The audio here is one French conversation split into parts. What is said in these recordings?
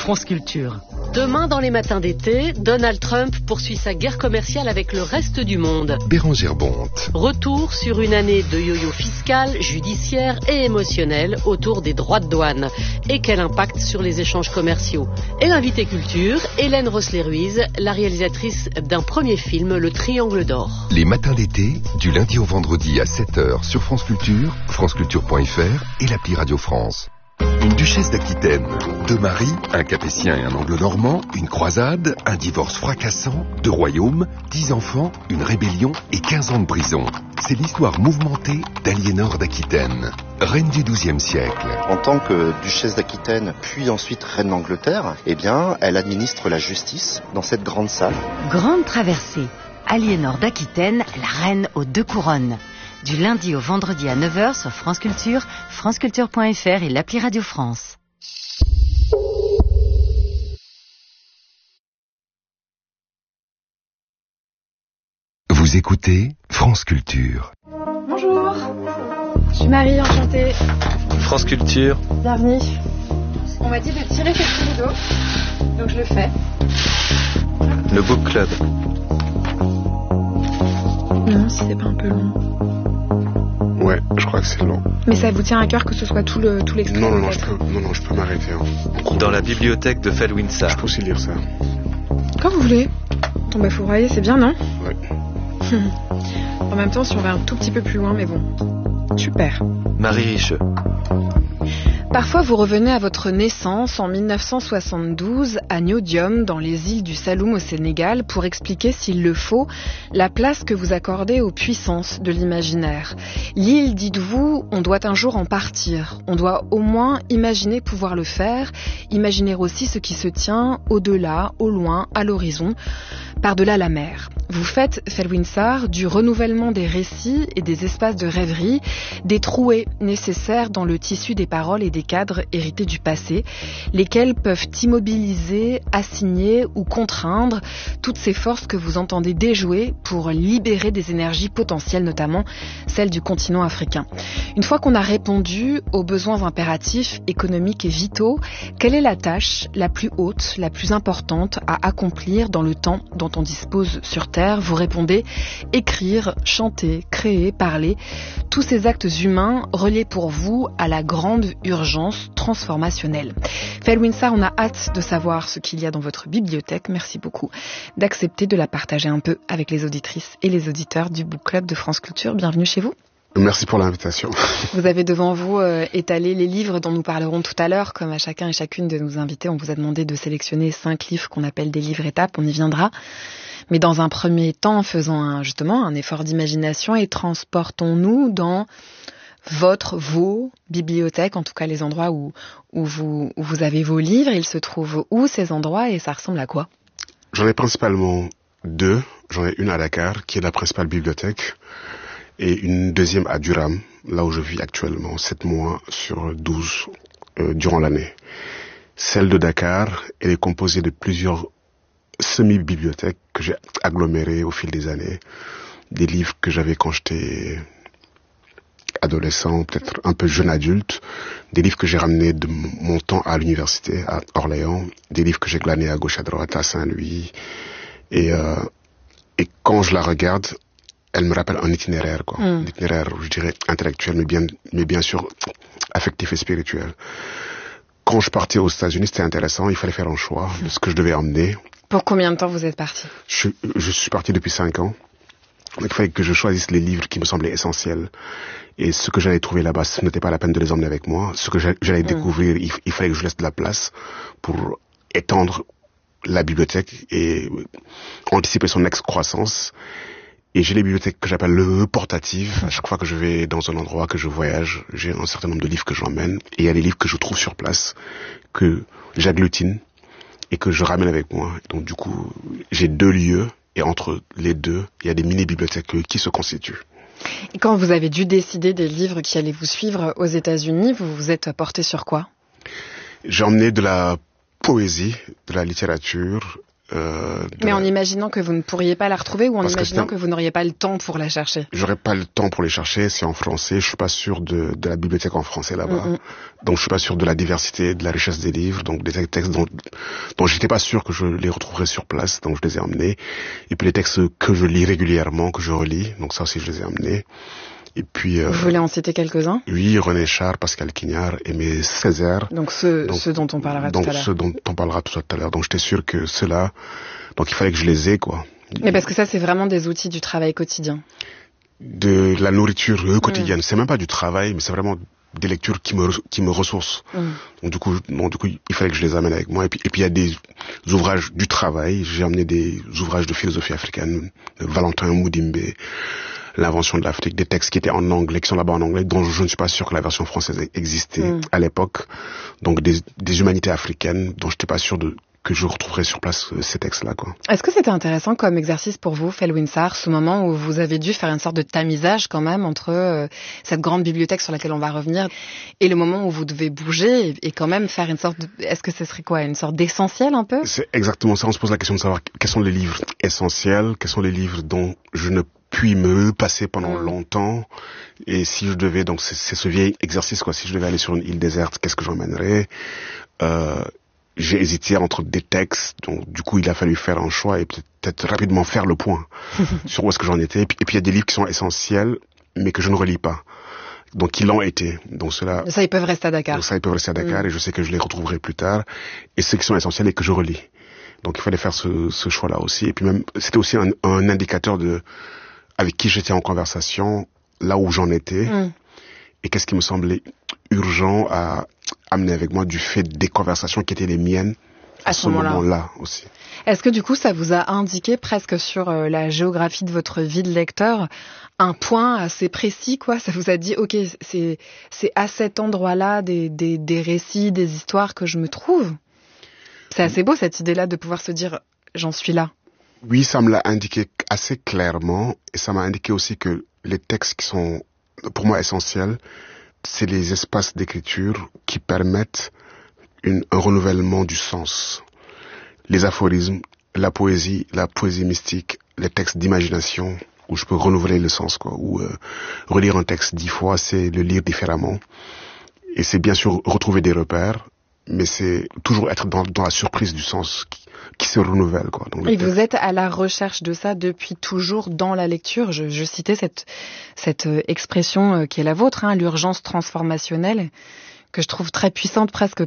France Culture. Demain, dans les matins d'été, Donald Trump poursuit sa guerre commerciale avec le reste du monde. Bérangère Bonte. Retour sur une année de yo-yo fiscal, judiciaire et émotionnel autour des droits de douane. Et quel impact sur les échanges commerciaux. Et l'invité culture, Hélène Rossler-Ruiz, la réalisatrice d'un premier film, Le Triangle d'Or. Les matins d'été, du lundi au vendredi à 7h sur France Culture, franceculture.fr et l'appli Radio France. Une duchesse d'Aquitaine, deux maris, un capétien et un anglo-normand, une croisade, un divorce fracassant, 2 royaumes, 10 enfants, une rébellion et 15 ans de prison. C'est l'histoire mouvementée d'Aliénor d'Aquitaine, reine du XIIe siècle. En tant que duchesse d'Aquitaine, puis ensuite reine d'Angleterre, eh bien, elle administre la justice dans cette grande salle. Grande traversée, Aliénor d'Aquitaine, la reine aux 2 couronnes. Du lundi au vendredi à 9h sur France Culture, franceculture.fr et l'appli Radio France. Vous écoutez France Culture. Bonjour, je suis Marie, enchantée. France Culture. Bienvenue. On m'a dit de tirer cette rideau, donc je le fais. Le Book Club. Non, si c'est pas un peu long. Ouais, je crois que c'est long. Mais ça vous tient à cœur que ce soit tout l'extrait? Non, je peux m'arrêter. Dans la bibliothèque de Felwinsar. Je peux aussi lire ça. Quand vous voulez. Bon bah faut brailler, c'est bien, non? Ouais. En même temps, si on va un tout petit peu plus loin, mais bon. Super. Marie Richeux. Parfois, vous revenez à votre naissance en 1972 à Nyodium, dans les îles du Saloum au Sénégal, pour expliquer, s'il le faut, la place que vous accordez aux puissances de l'imaginaire. L'île, dites-vous, on doit un jour en partir. On doit au moins imaginer pouvoir le faire, imaginer aussi ce qui se tient au-delà, au loin, à l'horizon, par-delà la mer. Vous faites, Felwinsar, du renouvellement des récits et des espaces de rêverie, des trouées nécessaires dans le tissu des paroles et des cadres hérités du passé, lesquels peuvent immobiliser, assigner ou contraindre toutes ces forces que vous entendez déjouer pour libérer des énergies potentielles, notamment celles du continent africain. Une fois qu'on a répondu aux besoins impératifs, économiques et vitaux, quelle est la tâche la plus haute, la plus importante à accomplir dans le temps dont on dispose sur Terre? Vous répondez écrire, chanter, créer, parler, tous ces actes humains reliés pour vous à la grande urgence transformationnelle. Felwinsar, on a hâte de savoir ce qu'il y a dans votre bibliothèque. Merci beaucoup d'accepter de la partager un peu avec les auditrices et les auditeurs du Book Club de France Culture. Bienvenue chez vous. Merci pour l'invitation. Vous avez devant vous étalé les livres dont nous parlerons tout à l'heure. Comme à chacun et chacune de nos invités, on vous a demandé de sélectionner 5 livres qu'on appelle des livres étapes. On y viendra. Mais dans un premier temps, faisons justement un effort d'imagination et transportons-nous dans vos bibliothèques, en tout cas les endroits où vous avez vos livres. Ils se trouvent où, ces endroits, et ça ressemble à quoi? J'en ai principalement 2. J'en ai une à Dakar, qui est la principale bibliothèque, et une deuxième à Durham, là où je vis actuellement, 7 mois sur 12 durant l'année. Celle de Dakar, elle est composée de plusieurs semi-bibliothèques que j'ai agglomérées au fil des années. Des livres que j'avais quand j'étais adolescent, peut-être un peu jeune adulte, des livres que j'ai ramenés de mon temps à l'université à Orléans, des livres que j'ai glanés à gauche à droite à Saint-Louis, et quand je la regarde, elle me rappelle un itinéraire, quoi. Un itinéraire, je dirais, intellectuel, mais bien sûr affectif et spirituel. Quand je partais aux États-Unis, c'était intéressant, il fallait faire un choix de ce que je devais emmener. Pour combien de temps vous êtes parti? Je suis parti depuis 5 ans. Donc, il fallait que je choisisse les livres qui me semblaient essentiels. Et ce que j'allais trouver là-bas, ce n'était pas la peine de les emmener avec moi. Ce que j'allais découvrir, il fallait que je laisse de la place pour étendre la bibliothèque et anticiper son excroissance. Et j'ai les bibliothèques que j'appelle le portative. À chaque fois que je vais dans un endroit, que je voyage, j'ai un certain nombre de livres que j'emmène. Et il y a des livres que je trouve sur place, que j'agglutine et que je ramène avec moi. Donc du coup, j'ai 2 lieux. Et entre les 2, il y a des mini-bibliothèques qui se constituent. Et quand vous avez dû décider des livres qui allaient vous suivre aux États-Unis, vous vous êtes porté sur quoi? J'ai emmené de la poésie, de la littérature, Mais en imaginant que vous ne pourriez pas la retrouver ou en imaginant que vous n'auriez pas le temps pour la chercher? J'aurais pas le temps pour les chercher, c'est en français, je suis pas sûr de la bibliothèque en français là-bas. Donc je suis pas sûr de la diversité, de la richesse des livres, donc des textes dont j'étais pas sûr que je les retrouverais sur place, donc je les ai emmenés. Et puis les textes que je lis régulièrement, que je relis, donc ça aussi je les ai emmenés. Et puis, vous voulez en citer quelques-uns? Oui, René Char, Pascal Quignard, Aimé Césaire. Donc ceux dont on parlera tout à l'heure. Donc ceux dont on parlera tout à l'heure. Donc j'étais sûr que ceux-là, donc il fallait que je les ai, quoi. Mais parce que ça, c'est vraiment des outils du travail quotidien. De la nourriture quotidienne. C'est même pas du travail, mais c'est vraiment des lectures qui me ressourcent. Donc du coup, il fallait que je les amène avec moi. Et puis il y a des ouvrages du travail. J'ai amené des ouvrages de philosophie africaine, de Valentin Moudimbe, L'invention de l'Afrique, des textes qui étaient en anglais, qui sont là-bas en anglais, dont je ne suis pas sûr que la version française existait à l'époque. Donc des humanités africaines dont je n'étais pas sûr que je retrouverais sur place ces textes-là, quoi. Est-ce que c'était intéressant comme exercice pour vous, Felwinsar, ce moment où vous avez dû faire une sorte de tamisage quand même entre cette grande bibliothèque sur laquelle on va revenir et le moment où vous devez bouger et quand même faire une sorte de... Est-ce que ce serait quoi, une sorte d'essentiel un peu? C'est exactement ça, on se pose la question de savoir quels sont les livres essentiels, quels sont les livres dont je ne puis me passer pendant longtemps, et si je devais, donc c'est ce vieil exercice, quoi, si je devais aller sur une île déserte, qu'est-ce que j'emmènerais? J'ai hésité entre des textes, donc du coup il a fallu faire un choix et peut-être rapidement faire le point sur où est-ce que j'en étais. Et puis il y a des livres qui sont essentiels, mais que je ne relis pas, donc ils l'ont été. Donc cela. Ça, ils peuvent rester à Dakar. Donc ça, ils peuvent rester à Dakar, et je sais que je les retrouverai plus tard. Et ceux qui sont essentiels et que je relis. Donc il fallait faire ce choix-là aussi. Et puis même, c'était aussi un indicateur de avec qui j'étais en conversation, là où j'en étais, et qu'est-ce qui me semblait urgent à amener avec moi du fait des conversations qui étaient les miennes à ce moment-là aussi. Est-ce que du coup ça vous a indiqué presque sur la géographie de votre vie de lecteur un point assez précis, quoi? Ça vous a dit ok, c'est à cet endroit-là des récits, des histoires que je me trouve? C'est assez beau cette idée-là de pouvoir se dire j'en suis là. Oui, ça me l'a indiqué assez clairement, et ça m'a indiqué aussi que les textes qui sont pour moi essentiels, c'est les espaces d'écriture qui permettent un renouvellement du sens. Les aphorismes, la poésie mystique, les textes d'imagination, où je peux renouveler le sens, quoi. Ou relire un texte 10 fois, c'est le lire différemment. Et c'est bien sûr retrouver des repères, mais c'est toujours être dans la surprise du sens qui se renouvelle, quoi. Donc, et vous êtes à la recherche de ça depuis toujours dans la lecture. Je citais cette expression qui est la vôtre, hein, l'urgence transformationnelle, que je trouve très puissante, presque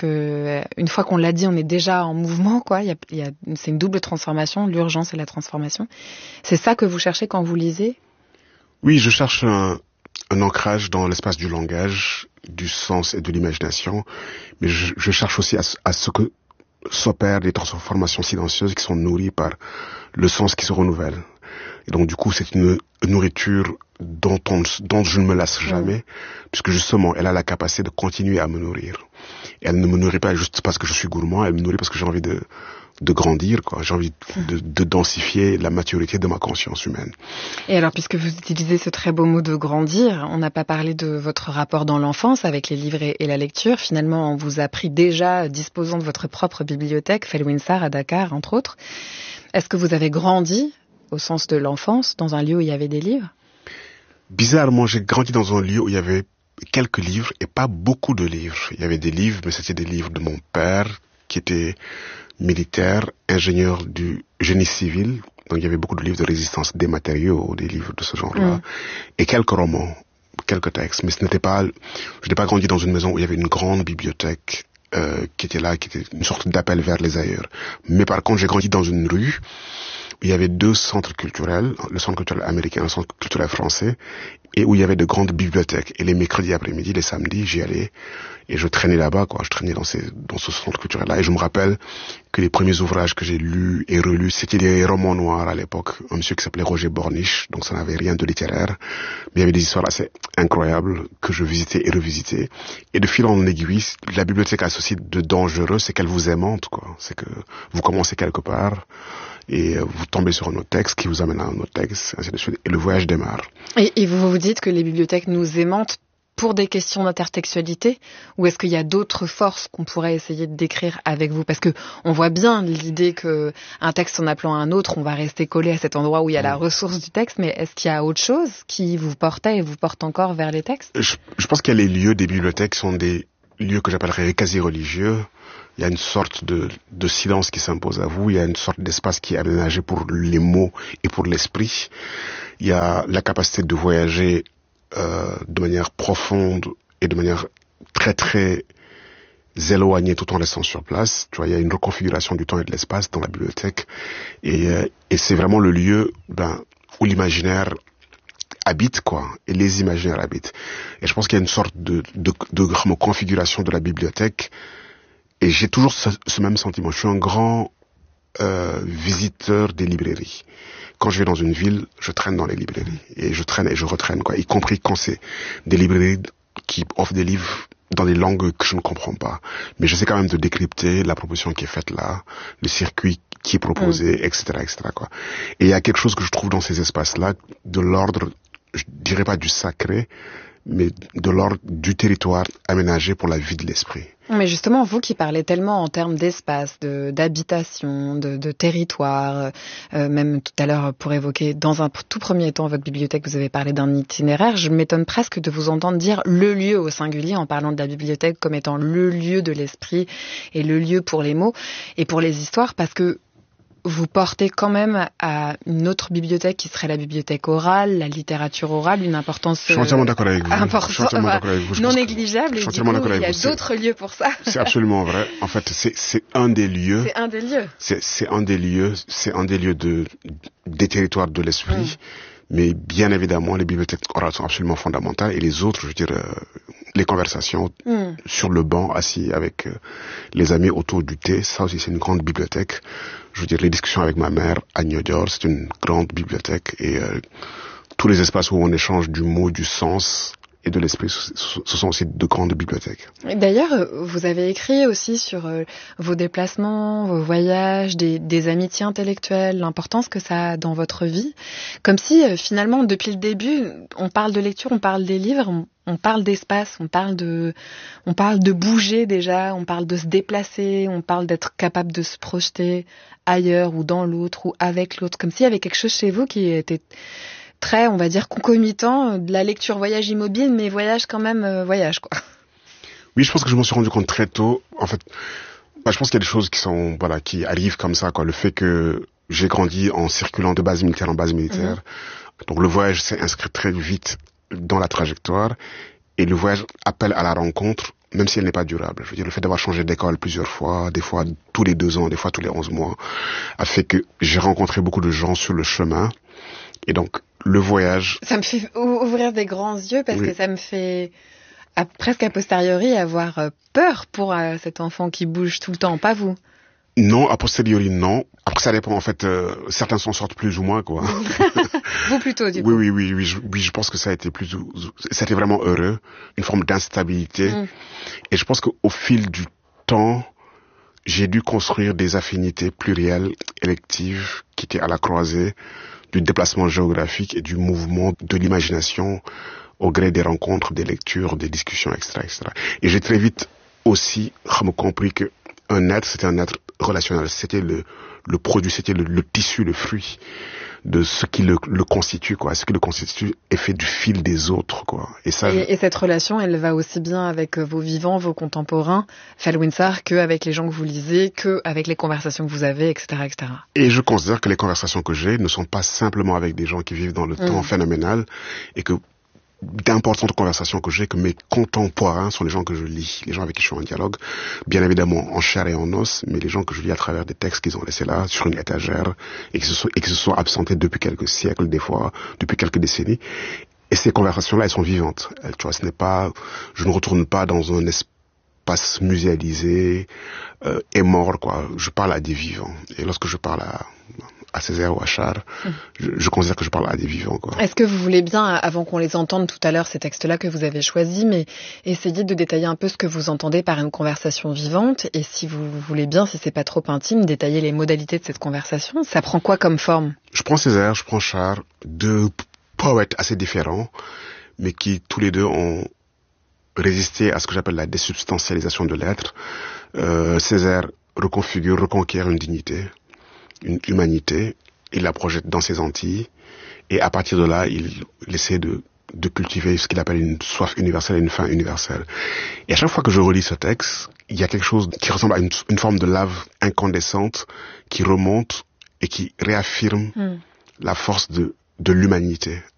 une fois qu'on l'a dit, on est déjà en mouvement, quoi. C'est une double transformation, l'urgence et la transformation. C'est ça que vous cherchez quand vous lisez? Oui, je cherche un ancrage dans l'espace du langage, du sens et de l'imagination, mais je cherche aussi à ce que s'opèrent des transformations silencieuses qui sont nourries par le sens qui se renouvelle. Et donc du coup, c'est une nourriture dont je ne me lasse jamais, puisque justement, elle a la capacité de continuer à me nourrir. Et elle ne me nourrit pas juste parce que je suis gourmand, elle me nourrit parce que j'ai envie de grandir, quoi. J'ai envie de densifier la maturité de ma conscience humaine. Et alors, puisque vous utilisez ce très beau mot de grandir, on n'a pas parlé de votre rapport dans l'enfance avec les livres et la lecture. Finalement, on vous a pris déjà disposant de votre propre bibliothèque, Felwinsar à Dakar, entre autres. Est-ce que vous avez grandi, au sens de l'enfance, dans un lieu où il y avait des livres? Bizarrement, j'ai grandi dans un lieu où il y avait quelques livres et pas beaucoup de livres. Il y avait des livres, mais c'était des livres de mon père, qui était militaire, ingénieur du génie civil. Donc il y avait beaucoup de livres de résistance des matériaux, des livres de ce genre-là. Et quelques romans, quelques textes. Mais je n'ai pas grandi dans une maison où il y avait une grande bibliothèque qui était là, qui était une sorte d'appel vers les ailleurs. Mais par contre, j'ai grandi dans une rue où il y avait 2 centres culturels, le centre culturel américain et le centre culturel français, et où il y avait de grandes bibliothèques. Et les mercredis après-midi, les samedis, j'y allais et je traînais là-bas, quoi. Je traînais dans ce centre culturel-là. Et je me rappelle que les premiers ouvrages que j'ai lus et relus, c'était des romans noirs à l'époque. Un monsieur qui s'appelait Roger Borniche, donc ça n'avait rien de littéraire. Mais il y avait des histoires assez incroyables que je visitais et revisitais. Et de fil en aiguille, la bibliothèque a ceci de dangereux, c'est qu'elle vous aimante, quoi. C'est que vous commencez quelque part et vous tombez sur un autre texte qui vous amène à un autre texte, ainsi de suite, et le voyage démarre. Et vous vous dites que les bibliothèques nous aimantent pour des questions d'intertextualité, ou est-ce qu'il y a d'autres forces qu'on pourrait essayer de décrire avec vous? Parce que on voit bien l'idée que un texte en appelant un autre, on va rester collé à cet endroit où il y a la ressource du texte, mais est-ce qu'il y a autre chose qui vous portait et vous porte encore vers les textes? Je pense que les lieux des bibliothèques sont des lieux que j'appellerais quasi religieux. Il y a une sorte de silence qui s'impose à vous, il y a une sorte d'espace qui est aménagé pour les mots et pour l'esprit. Il y a la capacité de voyager de manière profonde et de manière très très éloignée tout en restant sur place. Tu vois, il y a une reconfiguration du temps et de l'espace dans la bibliothèque et c'est vraiment le lieu où l'imaginaire habite, quoi, et les imaginaires habitent. Et je pense qu'il y a une sorte de configuration de la bibliothèque et j'ai toujours ce même sentiment. Je suis un grand visiteur des librairies. Quand je vais dans une ville, je traîne dans les librairies. Et je traîne et je retraîne, quoi. Y compris quand c'est des librairies qui offrent des livres dans des langues que je ne comprends pas. Mais j'essaie quand même de décrypter la proposition qui est faite là, le circuit qui est proposé, etc., quoi. Et il y a quelque chose que je trouve dans ces espaces-là, de l'ordre, je dirais pas du sacré, mais de l'ordre du territoire aménagé pour la vie de l'esprit. Mais justement, vous qui parlez tellement en termes d'espace, d'habitation, de territoire, même tout à l'heure pour évoquer dans un tout premier temps votre bibliothèque, vous avez parlé d'un itinéraire, je m'étonne presque de vous entendre dire le lieu au singulier en parlant de la bibliothèque comme étant le lieu de l'esprit et le lieu pour les mots et pour les histoires, parce que vous portez quand même à une autre bibliothèque qui serait la bibliothèque orale, la littérature orale, une importance je suis entièrement d'accord avec vous. Non négligeable. Je suis entièrement d'accord avec vous. Il y a d'autres lieux pour ça. C'est absolument vrai. En fait, c'est un des lieux. C'est un des lieux. C'est un des lieux. C'est un des lieux des territoires de l'esprit. Mais bien évidemment, les bibliothèques orales sont absolument fondamentales et les autres, je veux dire, les conversations sur le banc assis avec les amis autour du thé, ça aussi c'est une grande bibliothèque. Je veux dire, les discussions avec ma mère à Niodior, c'est une grande bibliothèque et tous les espaces où on échange du mot, du sens et de l'esprit, ce sont aussi de grandes bibliothèques. D'ailleurs, vous avez écrit aussi sur vos déplacements, vos voyages, des amitiés intellectuelles, l'importance que ça a dans votre vie. Comme si, finalement, depuis le début, on parle de lecture, on parle des livres, on parle d'espace, on parle de bouger déjà, on parle de se déplacer, on parle d'être capable de se projeter ailleurs ou dans l'autre ou avec l'autre. Comme s'il y avait quelque chose chez vous qui était très, on va dire, concomitant de la lecture voyage immobile, mais voyage quand même, voyage, quoi. Oui, je pense que je m'en suis rendu compte très tôt. En fait, je pense qu'il y a des choses qui arrivent comme ça, quoi. Le fait que j'ai grandi en circulant de base militaire en base militaire. Donc le voyage s'est inscrit très vite dans la trajectoire. Et le voyage appelle à la rencontre, même si elle n'est pas durable. Je veux dire, le fait d'avoir changé d'école plusieurs fois, des fois tous les 2 ans, des fois tous les 11 mois, a fait que j'ai rencontré beaucoup de gens sur le chemin. Et donc, le voyage... Ça me fait ouvrir des grands yeux parce que ça me fait presque a posteriori avoir peur pour cet enfant qui bouge tout le temps, pas vous? Non, a posteriori non. Après ça dépend en fait, certains s'en sortent plus ou moins, quoi. Vous plutôt du coup. Oui, je pense que ça a été c'était vraiment heureux, une forme d'instabilité. Et je pense qu'au fil du temps, j'ai dû construire des affinités plurielles, électives, qui étaient à la croisée du déplacement géographique et du mouvement de l'imagination au gré des rencontres, des lectures, des discussions, etc., etc. Et j'ai très vite aussi compris que un être, c'était un être relationnel. C'était le produit, c'était le tissu, le fruit de ce qui le constitue, quoi. Ce qui le constitue est fait du fil des autres, quoi. Et cette relation, elle va aussi bien avec vos vivants, vos contemporains, Felwinsar, qu'avec les gens que vous lisez, qu'avec les conversations que vous avez, etc., etc. Et je considère que les conversations que j'ai ne sont pas simplement avec des gens qui vivent dans le temps phénoménal et que d'importantes conversations que j'ai, que mes contemporains sont les gens que je lis, les gens avec qui je suis en dialogue, bien évidemment en chair et en os, mais les gens que je lis à travers des textes qu'ils ont laissés là, sur une étagère, et qui se sont absentés depuis quelques siècles, des fois, depuis quelques décennies. Et ces conversations-là, elles sont vivantes. Tu vois, je ne retourne pas dans un espace muséalisé, et mort, quoi. Je parle à des vivants. Et lorsque je parle à Césaire ou à Charles, je considère que je parle à des vivants, quoi. Est-ce que vous voulez bien, avant qu'on les entende tout à l'heure, ces textes-là que vous avez choisis, mais essayer de détailler un peu ce que vous entendez par une conversation vivante, et si vous voulez bien, si c'est pas trop intime, détailler les modalités de cette conversation. Ça prend quoi comme forme? Je prends Césaire, je prends Charles, deux poètes assez différents, mais qui tous les deux ont résister à ce que j'appelle la désubstantialisation de l'être, Césaire reconquiert une dignité, une humanité, il la projette dans ses Antilles, et à partir de là, il essaie de cultiver ce qu'il appelle une soif universelle et une faim universelle. Et à chaque fois que je relis ce texte, il y a quelque chose qui ressemble à une forme de lave incandescente qui remonte et qui réaffirme la force de l'humanité